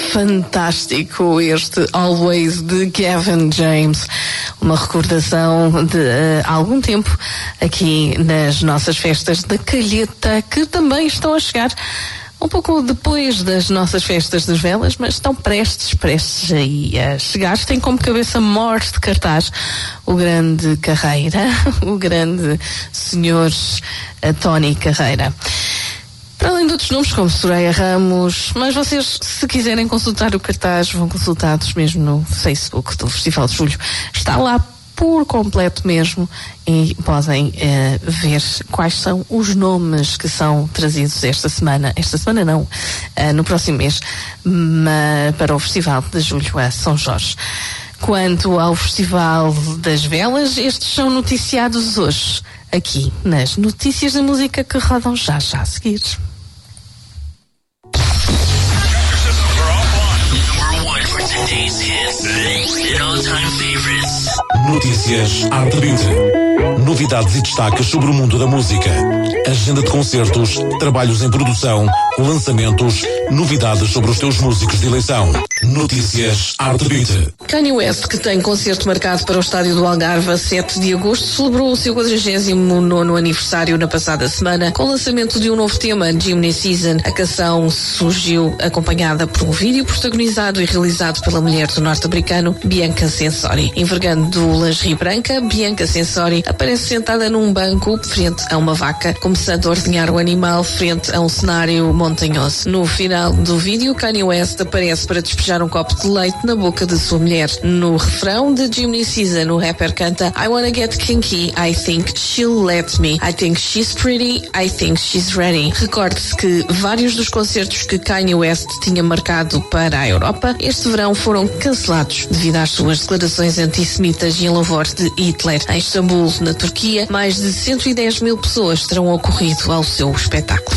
fantástico este Always de Gavin James, uma recordação de algum tempo aqui nas nossas festas da Calheta, que também estão a chegar um pouco depois das nossas festas das velas, mas estão prestes aí a chegar. Tem como cabeça mor de cartaz o grande Carreira, o grande senhor Tony Carreira. Para além de outros nomes como Soraya Ramos, mas vocês, se quiserem consultar o cartaz, vão consultados mesmo no Facebook do Festival de Julho. Está lá por completo mesmo e podem ver quais são os nomes que são trazidos esta semana não, no próximo mês, para o Festival de Julho a São Jorge. Quanto ao Festival das Velas, estes são noticiados hoje, aqui nas Notícias da Música, que rodam já a seguir. Notícias Arte Beauty. Novidades e destaques sobre o mundo da música. Agenda de concertos, trabalhos em produção, lançamentos, novidades sobre os teus músicos de eleição. Notícias Arte Beauty. Kanye West, que tem concerto marcado para o Estádio do Algarve a 7 de agosto, celebrou o seu 49º aniversário na passada semana com o lançamento de um novo tema, Jimmy Season. A canção surgiu acompanhada por um vídeo protagonizado e realizado pela mulher do norte-americano Bianca Censori. Envergando lingerie branca, Bianca Censori aparece sentada num banco frente a uma vaca, começando a ordenhar o animal frente a um cenário montanhoso. No final do vídeo, Kanye West aparece para despejar um copo de leite na boca de sua mulher. No refrão de Jimmy Season, o rapper canta I wanna get kinky, I think she'll let me, I think she's pretty, I think she's ready. Recorde-se que vários dos concertos que Kanye West tinha marcado para a Europa este verão foram cancelados devido às suas declarações antissemitas e em louvor de Hitler. Em Istambul, na Turquia, mais de 110 mil pessoas terão ocorrido ao seu espetáculo.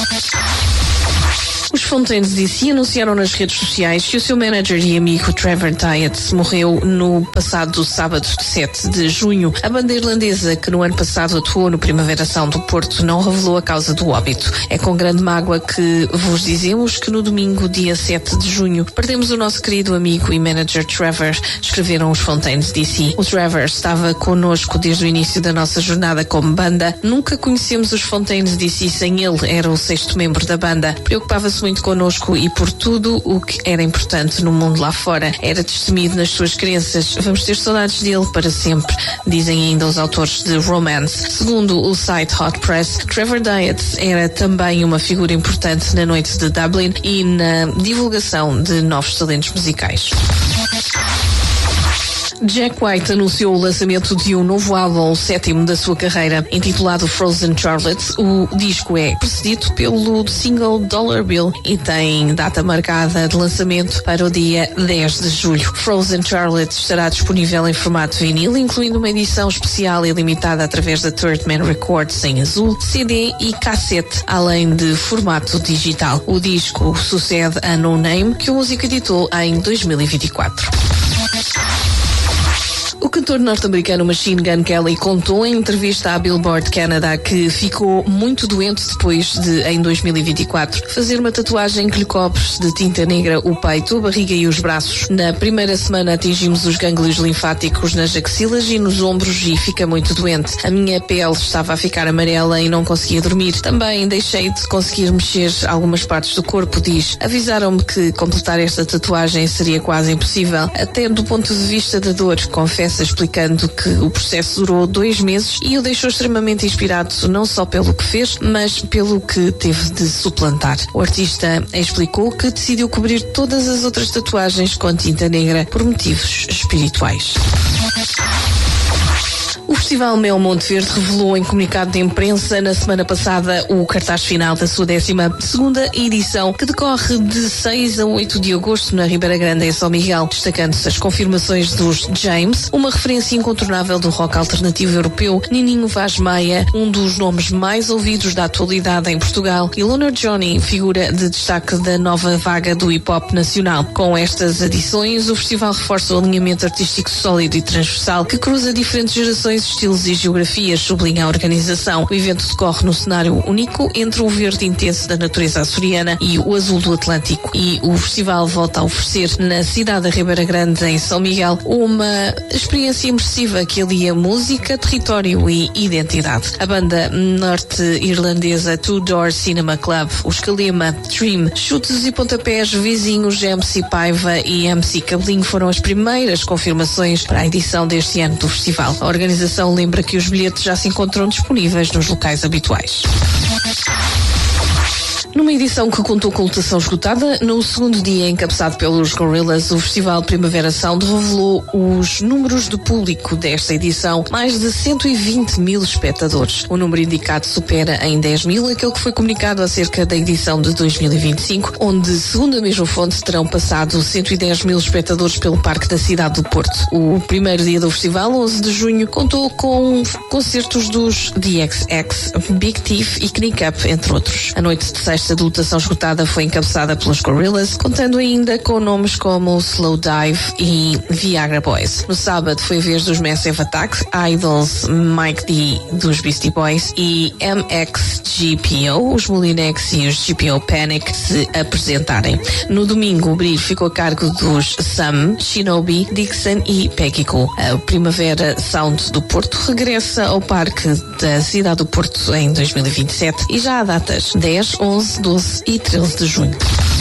Os Fontaines DC anunciaram nas redes sociais que o seu manager e amigo Trevor Dietz morreu no passado sábado 7 de junho. A banda irlandesa, que no ano passado atuou no Primavera Sound do Porto, não revelou a causa do óbito. É com grande mágoa que vos dizemos que no domingo, dia 7 de junho, perdemos o nosso querido amigo e manager Trevor, escreveram os Fontaines DC. O Trevor estava connosco desde o início da nossa jornada como banda. Nunca conhecemos os Fontaines DC sem ele, era o 6º membro da banda. Preocupava-se muito connosco e por tudo o que era importante no mundo lá fora. Era destemido nas suas crenças. Vamos ter saudades dele para sempre, dizem ainda os autores de Romance. Segundo o site Hot Press, Trevor Dietz era também uma figura importante na noite de Dublin e na divulgação de novos talentos musicais. Jack White anunciou o lançamento de um novo álbum, o 7º da sua carreira, intitulado Frozen Charlotte. O disco é precedido pelo single Dollar Bill e tem data marcada de lançamento para o dia 10 de julho. Frozen Charlotte estará disponível em formato vinil, incluindo uma edição especial e limitada através da Third Man Records em azul, CD e cassete, além de formato digital. O disco sucede a No Name, que o músico editou em 2024. O cantor norte-americano Machine Gun Kelly contou em entrevista à Billboard Canada que ficou muito doente depois de, em 2024, fazer uma tatuagem que lhe cobre de tinta negra o peito, a barriga e os braços. Na primeira semana atingimos os gânglios linfáticos nas axilas e nos ombros e fica muito doente. A minha pele estava a ficar amarela e não conseguia dormir. Também deixei de conseguir mexer algumas partes do corpo, diz. Avisaram-me que completar esta tatuagem seria quase impossível, até do ponto de vista da dor, confessa, explicando que o processo durou 2 meses e o deixou extremamente inspirado não só pelo que fez, mas pelo que teve de suplantar. O artista explicou que decidiu cobrir todas as outras tatuagens com tinta negra por motivos espirituais. O Festival Mel Monte Verde revelou em comunicado de imprensa na semana passada o cartaz final da sua 12ª edição, que decorre de 6 a 8 de agosto na Ribeira Grande, em São Miguel, destacando-se as confirmações dos James, uma referência incontornável do rock alternativo europeu, Nininho Vaz Maia, um dos nomes mais ouvidos da atualidade em Portugal, e Loner Johnny, figura de destaque da nova vaga do hip-hop nacional. Com estas adições, o festival reforça o alinhamento artístico sólido e transversal que cruza diferentes gerações gerações, estilos e geografias, sublinha a organização. O evento decorre no cenário único entre o verde intenso da natureza açoriana e o azul do Atlântico. E o festival volta a oferecer, na cidade da Ribeira Grande, em São Miguel, uma experiência imersiva que alia música, território e identidade. A banda norte-irlandesa Two Door Cinema Club, os Escalema, Dream, Chutes e Pontapés, vizinhos MC Paiva e MC Cabelinho foram as primeiras confirmações para a edição deste ano do festival. A organização lembra que os bilhetes já se encontram disponíveis nos locais habituais. Numa edição que contou com lotação esgotada, no segundo dia encabeçado pelos Gorillaz, o Festival Primavera Sound revelou os números do público desta edição, mais de 120 mil espectadores. O número indicado supera em 10 mil aquele que foi comunicado acerca da edição de 2025, onde, segundo a mesma fonte, terão passado 110 mil espectadores pelo Parque da Cidade do Porto. O primeiro dia do festival, 11 de junho, contou com concertos dos DXX, Big Thief e Knick Up, entre outros. A noite de sexta de lotação esgotada foi encabeçada pelos Gorillaz, contando ainda com nomes como Slow Dive e Viagra Boys. No sábado foi a vez dos Massive Attack, Idols, Mike D dos Beastie Boys e MXGPO, os Molinex e os GPO Panic se apresentarem. No domingo o brilho ficou a cargo dos Sam, Shinobi, Dixon e Peggy Gou. A Primavera Sound do Porto regressa ao Parque da Cidade do Porto em 2027 e já há datas 10, 11, 12 e 13 de junho.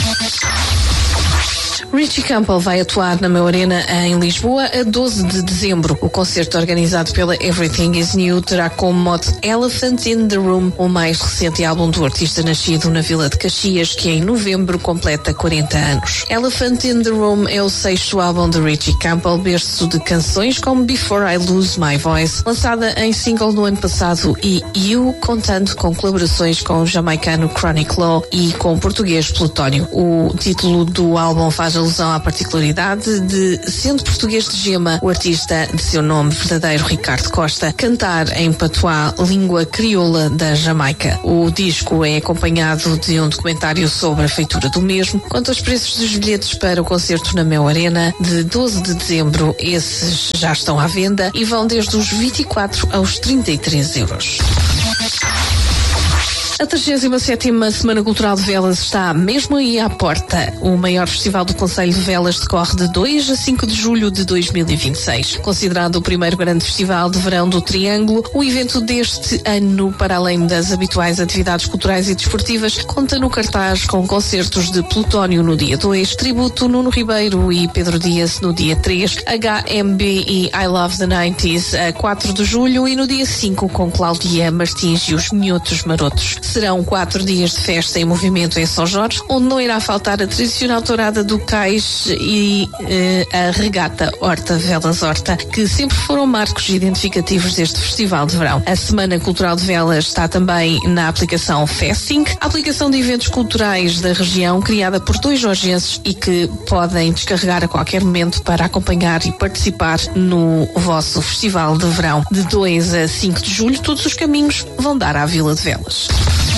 Richie Campbell vai atuar na Meu Arena em Lisboa a 12 de dezembro. O concerto organizado pela Everything Is New terá como mote Elephant in the Room, o mais recente álbum do artista nascido na Vila de Caxias, que em novembro completa 40 anos. Elephant in the Room é o 6º álbum de Richie Campbell, berço de canções como Before I Lose My Voice, lançada em single no ano passado, e You, contando com colaborações com o jamaicano Chronic Law e com o português Plutónio. O título do álbum faz alusão à particularidade de, sendo português de gema, o artista de seu nome verdadeiro, Ricardo Costa, cantar em patuá, língua crioula da Jamaica. O disco é acompanhado de um documentário sobre a feitura do mesmo. Quanto aos preços dos bilhetes para o concerto na Meu Arena, de 12 de dezembro, esses já estão à venda e vão desde os 24 aos 33 euros. A 37ª Semana Cultural de Velas está mesmo aí à porta. O maior festival do Concelho de Velas decorre de 2 a 5 de julho de 2026. Considerado o primeiro grande festival de verão do Triângulo, o evento deste ano, para além das habituais atividades culturais e desportivas, conta no cartaz com concertos de Plutónio no dia 2, tributo Nuno Ribeiro e Pedro Dias no dia 3, HMB e I Love the 90s a 4 de julho e no dia 5 com Cláudia Martins e os Minhotos Marotos. Serão 4 dias de festa em movimento em São Jorge, onde não irá faltar a tradicional tourada do Cais e a regata Horta Velas Horta, que sempre foram marcos identificativos deste festival de verão. A Semana Cultural de Velas está também na aplicação Festing, a aplicação de eventos culturais da região, criada por 2 jorgenses e que podem descarregar a qualquer momento para acompanhar e participar no vosso festival de verão. De 2 a 5 de julho, todos os caminhos vão dar à Vila de Velas.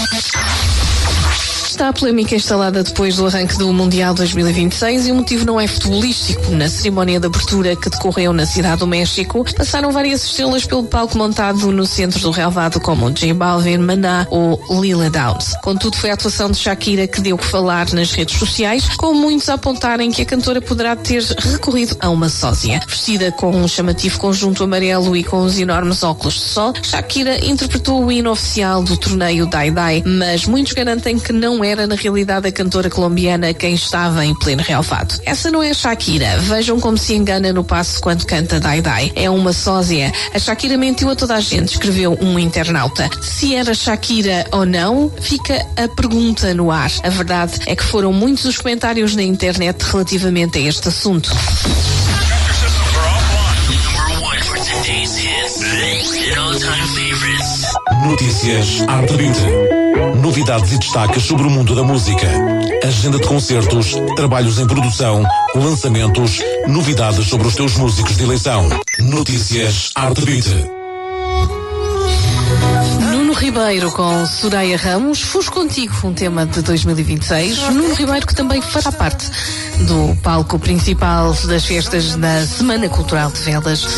Está a polémica instalada depois do arranque do Mundial 2026 e o motivo não é futebolístico. Na cerimónia de abertura que decorreu na Cidade do México, passaram várias estrelas pelo palco montado no centro do relvado, como J Balvin, Maná ou Lila Downs. Contudo, foi a atuação de Shakira que deu que falar nas redes sociais, com muitos a apontarem que a cantora poderá ter recorrido a uma sósia. Vestida com um chamativo conjunto amarelo e com os enormes óculos de sol, Shakira interpretou o hino oficial do torneio Dai Dai, mas muitos garantem que não era na realidade a cantora colombiana quem estava em pleno relvado. Essa não é Shakira. Vejam como se engana no passo quando canta Dai Dai. É uma sósia. A Shakira mentiu a toda a gente, escreveu um internauta. Se era Shakira ou não, fica a pergunta no ar. A verdade é que foram muitos os comentários na internet relativamente a este assunto. Notícias Arte 20. Novidades e destaques sobre o mundo da música. Agenda de concertos, trabalhos em produção, lançamentos, novidades sobre os teus músicos de eleição. Notícias Arte 20. Nuno Ribeiro com Soraya Ramos, Fujo Contigo, um tema de 2026. Nuno Ribeiro que também fará parte do palco principal das festas da Semana Cultural de Velas.